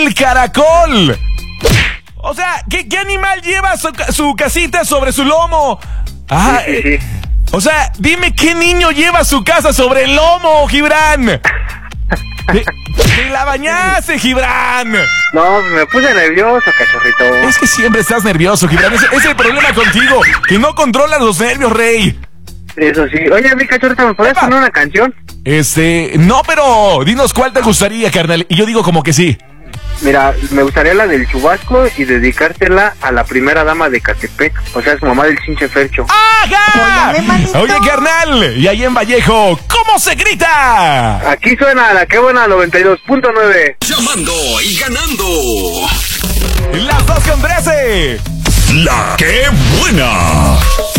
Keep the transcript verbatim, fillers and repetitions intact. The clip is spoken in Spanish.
el caracol. O sea, ¿qué, qué animal lleva su, su casita sobre su lomo? Ah, Sí, sí, sí. o sea, dime qué niño lleva su casa sobre el lomo, Gibran. Te, te la bañaste, Gibran. No, me puse nervioso, cachorrito. Es que siempre estás nervioso, Gibran. Ese es el problema contigo, que no controlas los nervios, rey. Eso sí. Oye, mi cachorrito, ¿me podés Epa. poner una canción? Este, no, pero dinos cuál te gustaría, carnal. Y yo digo como que sí. Mira, me gustaría la del Chubasco y dedicártela a la primera dama de Catepec, o sea, su mamá del Chinche Fercho. ¡Ajá! Óyame, manito. Oye, carnal, y ahí en Vallejo, ¿cómo se grita? Aquí suena la que buena noventa y dos punto nueve. Llamando y ganando. Las dos con trece. La que buena.